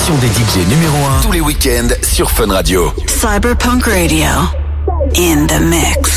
l'émission des DJ numéro 1 tous les week-ends sur Fun Radio. Cyberpunk Radio. In the mix.